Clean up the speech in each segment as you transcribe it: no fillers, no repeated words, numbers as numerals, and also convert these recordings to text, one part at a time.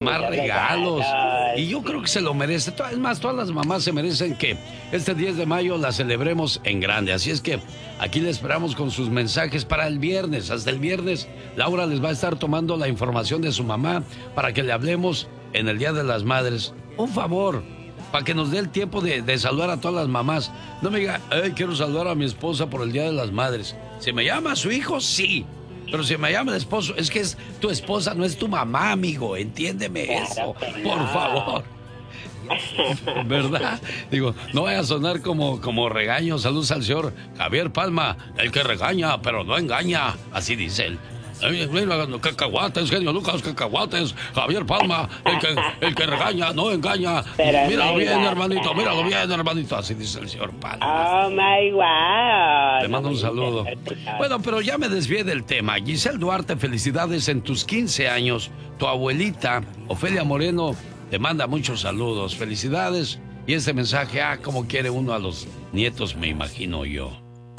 más regalos. Y yo creo que se lo merece. Es más, todas las mamás se merecen que este 10 de mayo la celebremos en grande. Así es que aquí le esperamos con sus mensajes para el viernes. Hasta el viernes, Laura les va a estar tomando la información de su mamá para que le hablemos en el Día de las Madres. Un favor, para que nos dé el tiempo de saludar a todas las mamás. No me diga, quiero saludar a mi esposa por el Día de las Madres. Si me llama su hijo, sí. Pero si me llama el esposo, es que es tu esposa, no es tu mamá, amigo. Entiéndeme eso, por favor. ¿Verdad? Digo, no vaya a sonar como regaño. Saludos al señor Javier Palma, el que regaña, pero no engaña. Así dice él. Mira, cacahuates, genio Lucas, cacahuates. Javier Palma, el que regaña, no engaña. Míralo bien, hermanito. Así dice el señor Palma. Oh my God. Le mando un saludo. Bueno, pero ya me desvié del tema. Giselle Duarte, felicidades en tus 15 años. Tu abuelita, Ofelia Moreno, te manda muchos saludos. Felicidades. Y este mensaje, como quiere uno a los nietos, me imagino yo.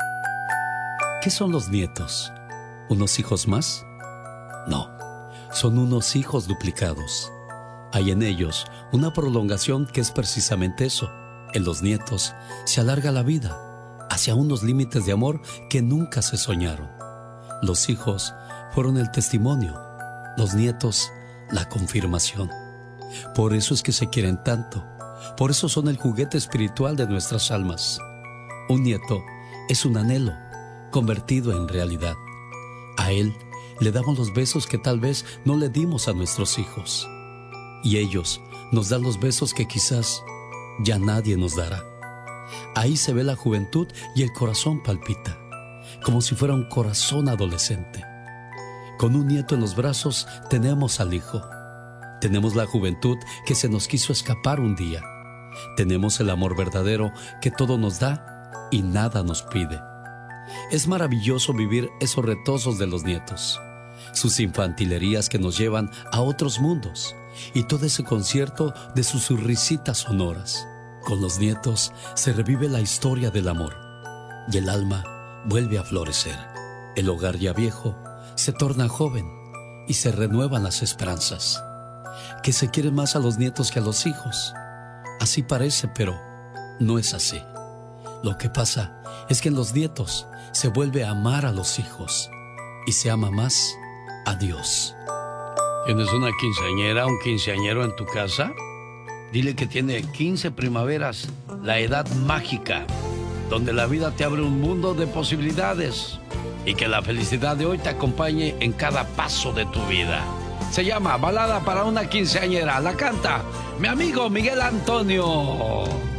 ¿Qué son los nietos? ¿Unos hijos más? No, son unos hijos duplicados. Hay en ellos una prolongación que es precisamente eso. En los nietos se alarga la vida hacia unos límites de amor que nunca se soñaron. Los hijos fueron el testimonio, los nietos la confirmación. Por eso es que se quieren tanto, por eso son el juguete espiritual de nuestras almas. Un nieto es un anhelo convertido en realidad. A él le damos los besos que tal vez no le dimos a nuestros hijos. Y ellos nos dan los besos que quizás ya nadie nos dará. Ahí se ve la juventud y el corazón palpita, como si fuera un corazón adolescente. Con un nieto en los brazos tenemos al hijo. Tenemos la juventud que se nos quiso escapar un día. Tenemos el amor verdadero que todo nos da y nada nos pide. Es maravilloso vivir esos retosos de los nietos, sus infantilerías que nos llevan a otros mundos y todo ese concierto de sus risitas sonoras. Con los nietos se revive la historia del amor y el alma vuelve a florecer. El hogar ya viejo se torna joven y se renuevan las esperanzas. Que se quieren más a los nietos que a los hijos. Así parece, pero no es así. Lo que pasa es que en los nietos se vuelve a amar a los hijos y se ama más a Dios. ¿Tienes una quinceañera, un quinceañero en tu casa? Dile que tiene 15 primaveras, la edad mágica, donde la vida te abre un mundo de posibilidades y que la felicidad de hoy te acompañe en cada paso de tu vida. Se llama Balada para una quinceañera. La canta mi amigo Miguel Antonio.